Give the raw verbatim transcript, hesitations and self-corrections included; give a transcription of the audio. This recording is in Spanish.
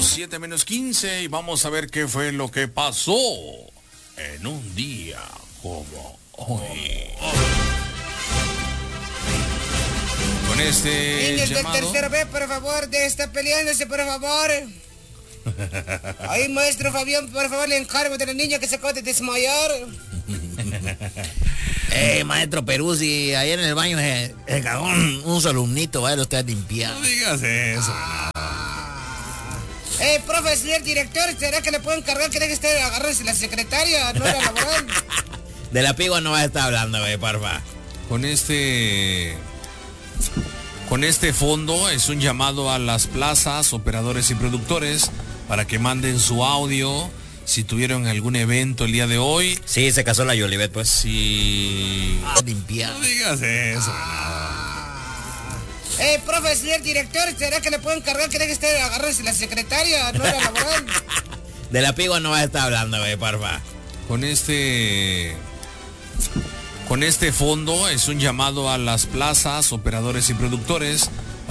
siete menos quince y vamos a ver qué fue lo que pasó en un día como hoy. Con este Niños llamado... del tercero B, por favor, de estar peleándose, por favor. Ahí, maestro Fabián, por favor, le encargo de la niña que se acaba de desmayar. Eh, maestro Peruzzi, ayer en el baño se, se cagó un, un solo alumnito, vaya usted a limpiar. No digas eso, no. Eh, profe, señor director, ¿será que le puedo encargar que deje usted agarrarse la secretaria, no la laboral? De la pigua no va a estar hablando, güey, porfa. Con este... Con este fondo es un llamado a las plazas, operadores y productores para que manden su audio si tuvieron algún evento el día de hoy. Sí, se casó la Yolivet, pues. Si... Ah, limpiar. No digas eso, no. Eh, profe, señor director, ¿será que le puedo encargar que deje usted agarrarse la secretaria, no la laboral? De la pigua no va a estar hablando, güey, porfa. Con este... Con este fondo es un llamado a las plazas, operadores y productores